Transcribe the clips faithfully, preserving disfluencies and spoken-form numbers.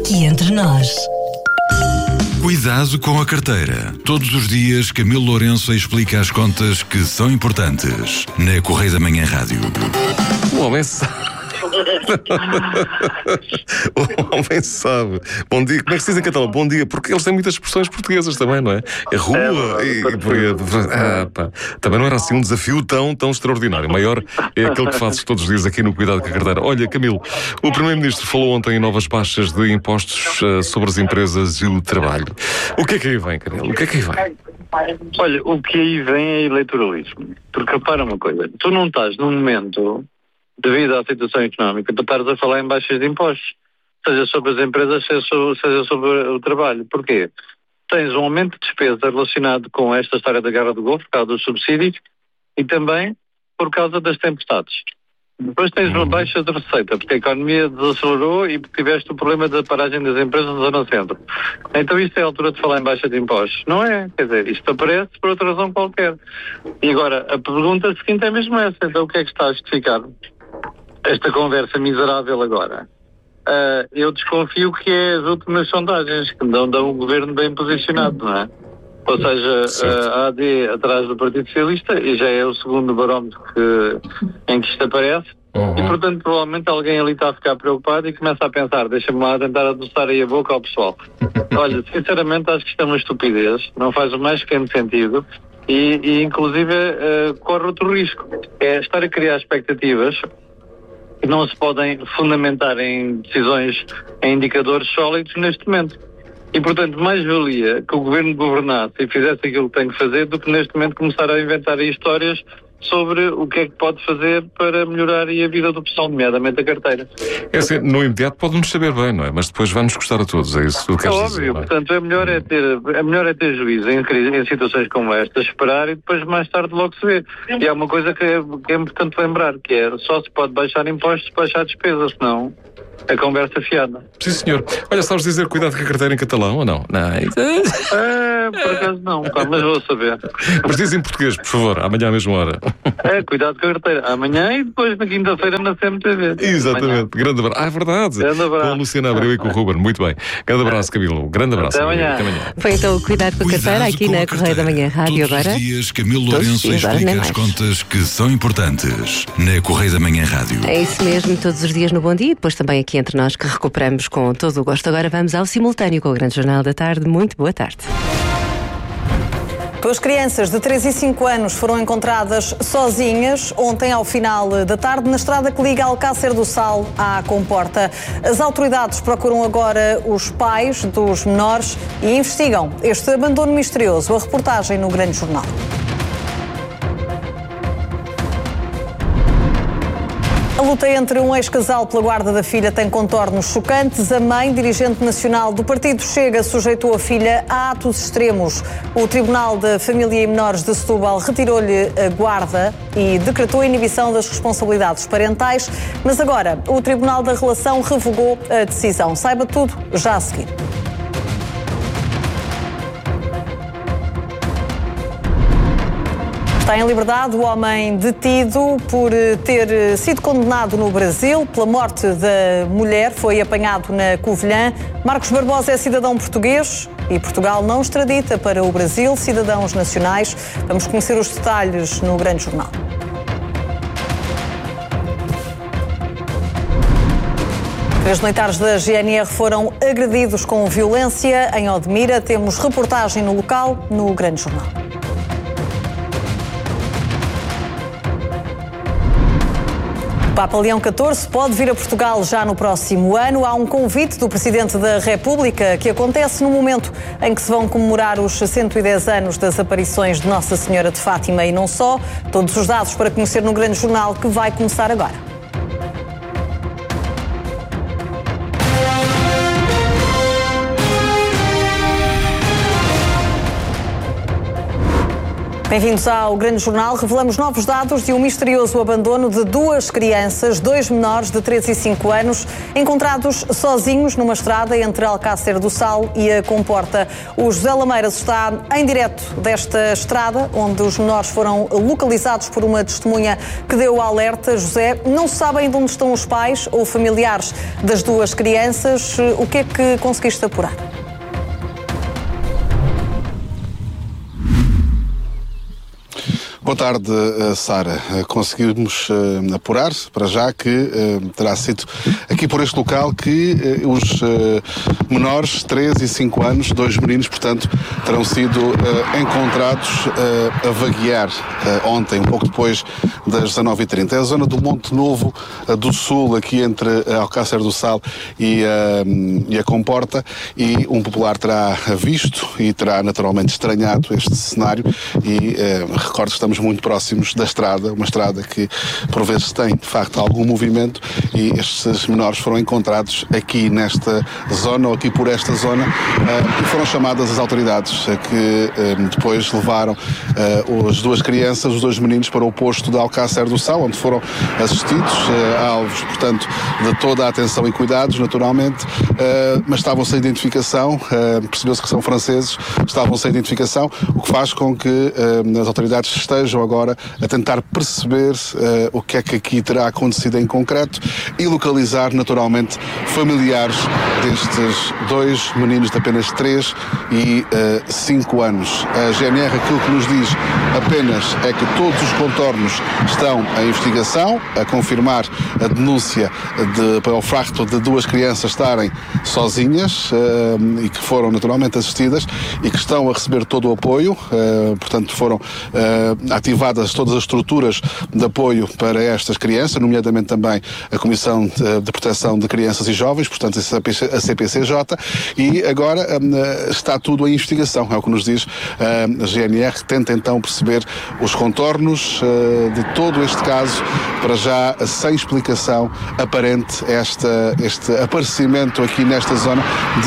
Aqui entre nós. Cuidado com a carteira. Todos os dias, Camilo Lourenço explica as contas que são importantes. Na Correio da Manhã Rádio. O homem sabe. O homem sabe. Bom dia. Como é que se diz em catalão? Bom dia. Porque eles têm muitas expressões portuguesas também, não é? É rua é, e, e por aí. Ah, pá. Também não era assim um desafio tão, tão extraordinário. O maior é aquele que fazes todos os dias aqui no Cuidado com a Carteira. Olha, Camilo, o Primeiro-Ministro falou ontem em novas baixas de impostos uh, sobre as empresas e o trabalho. O que é que aí vem, Camilo? O que é que aí vem? Olha, o que aí vem é eleitoralismo. Porque repara uma coisa, tu não estás num momento, devido à situação económica, para estares a falar em baixas de impostos, seja sobre as empresas, seja sobre o trabalho. Porquê? Tens um aumento de despesa relacionado com esta história da Guerra do Golfo, por causa dos subsídios, e também por causa das tempestades. Depois tens uma baixa de receita, porque a economia desacelerou e porque tiveste o problema da paragem das empresas na zona centro. Então isto é a altura de falar em baixa de impostos. Não é? Quer dizer, isto aparece por outra razão qualquer. E agora, a pergunta seguinte é mesmo essa. Então o que é que está a justificar esta conversa miserável agora? Uh, eu desconfio que é as últimas sondagens que não dão o governo bem posicionado, não é? Ou seja, a A D atrás do Partido Socialista, e já é o segundo barómetro que, em que isto aparece, uhum. E portanto provavelmente alguém ali está a ficar preocupado e começa a pensar, deixa-me lá tentar adoçar aí a boca ao pessoal. Olha, sinceramente acho que isto é uma estupidez, não faz o mais pequeno sentido e, e inclusive uh, corre outro risco, é estar a criar expectativas que não se podem fundamentar em decisões, em indicadores sólidos neste momento. E, portanto, mais valia que o governo governasse e fizesse aquilo que tem que fazer do que neste momento começar a inventar aí histórias sobre o que é que pode fazer para melhorar aí a vida do pessoal, nomeadamente a carteira. É assim, no imediato pode-nos saber bem, não é? Mas depois vai-nos custar a todos, é isso que tu queres é dizer? Óbvio, é? Portanto, é melhor é ter, é melhor é ter juízo em, em situações como esta, esperar e depois mais tarde logo se vê. E há uma coisa que é, que é importante lembrar, que é só se pode baixar impostos, baixar despesas, senão a conversa fiada. Sim, senhor. Olha, sabes dizer cuidado com a carteira em catalão ou não? Não. É, por acaso não, pá, mas vou saber. Mas diz em português, por favor, amanhã à mesma hora. É, cuidado com a carteira. Amanhã e depois na quinta-feira na C M T V. Exatamente. Amanhã. Grande abraço. Ah, é verdade. Grande abraço. Com a Luciana Abreu e com o Ruben. Muito bem. Grande abraço, Camilo. Grande abraço. Até amanhã. Até amanhã. Foi então o Cuidado com a Carteira aqui na Correio da Manhã Rádio. Todos agora. os dias, Camilo Lourenço explica as contas que são importantes. Na Correio da Manhã Rádio. É isso mesmo, todos os dias no Bom Dia, depois também aqui entre nós que recuperamos com todo o gosto. Agora vamos ao simultâneo com o Grande Jornal da Tarde. Muito boa tarde. Duas crianças de três e cinco anos foram encontradas sozinhas ontem ao final da tarde na estrada que liga Alcácer do Sal à Comporta. As autoridades procuram agora os pais dos menores e investigam este abandono misterioso. A reportagem no Grande Jornal. A luta entre um ex-casal pela guarda da filha tem contornos chocantes. A mãe, dirigente nacional do partido Chega, sujeitou a filha a atos extremos. O Tribunal da Família e Menores de Setúbal retirou-lhe a guarda e decretou a inibição das responsabilidades parentais, mas agora o Tribunal da Relação revogou a decisão. Saiba tudo já a seguir. Está em liberdade o homem detido por ter sido condenado no Brasil pela morte da mulher. Foi apanhado na Covilhã. Marcos Barbosa é cidadão português e Portugal não extradita para o Brasil cidadãos nacionais. Vamos conhecer os detalhes no Grande Jornal. Três militares da G N R foram agredidos com violência em Odmira. Temos reportagem no local no Grande Jornal. Papa Leão catorze pode vir a Portugal já no próximo ano. Há um convite do Presidente da República que acontece no momento em que se vão comemorar os cento e dez anos das aparições de Nossa Senhora de Fátima e não só. Todos os dados para conhecer no Grande Jornal que vai começar agora. Bem-vindos ao Grande Jornal. Revelamos novos dados de um misterioso abandono de duas crianças, dois menores de três e cinco anos, encontrados sozinhos numa estrada entre Alcácer do Sal e a Comporta. O José Lameiras está em direto desta estrada, onde os menores foram localizados por uma testemunha que deu alerta. José, não se sabe ainda onde estão os pais ou familiares das duas crianças. O que é que conseguiste apurar? Boa tarde, Sara. Conseguimos uh, apurar, para já, que uh, terá sido aqui por este local que uh, os uh, menores, três e cinco anos, dois meninos, portanto, terão sido uh, encontrados uh, a vaguear uh, ontem, um pouco depois das dezanove e trinta. É a zona do Monte Novo uh, do Sul, aqui entre uh, Alcácer do Sal e, uh, e a Comporta, e um popular terá visto e terá naturalmente estranhado este cenário e uh, recordo que estamos muito próximos da estrada, uma estrada que por vezes tem de facto algum movimento, e estes menores foram encontrados aqui nesta zona, ou aqui por esta zona, uh, e foram chamadas as autoridades uh, que uh, depois levaram uh, as duas crianças, os dois meninos, para o posto de Alcácer do Sal, onde foram assistidos, uh, alvos, portanto, de toda a atenção e cuidados, naturalmente, uh, mas estavam sem identificação, uh, percebeu-se que são franceses, estavam sem identificação, o que faz com que uh, as autoridades estejam agora a tentar perceber uh, o que é que aqui terá acontecido em concreto e localizar naturalmente familiares destes dois meninos de apenas três e cinco anos. A G N R, aquilo que nos diz apenas é que todos os contornos estão em investigação, a confirmar a denúncia de, para o facto de duas crianças estarem sozinhas uh, e que foram naturalmente assistidas e que estão a receber todo o apoio, uh, portanto foram uh, ativadas todas as estruturas de apoio para estas crianças, nomeadamente também a Comissão de, de Proteção de Crianças e Jovens, portanto a C P C J, e agora uh, está tudo em investigação, é o que nos diz uh, a G N R, que tenta então perceber os contornos uh, de todo este caso, para já sem explicação aparente esta, este aparecimento aqui nesta zona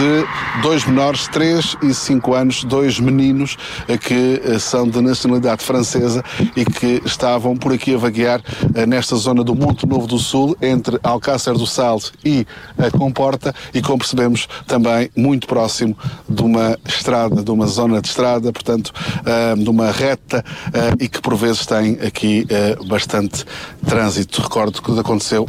de dois menores, três e cinco anos, dois meninos uh, que uh, são de nacionalidade francesa e que estavam por aqui a vaguear uh, nesta zona do Monte Novo do Sul, entre Alcácer do Sal e a Comporta, e como percebemos também muito próximo de uma estrada, de uma zona de estrada, portanto uh, de uma reta uh, e que por vezes tem aqui uh, bastante trânsito. Recordo que aconteceu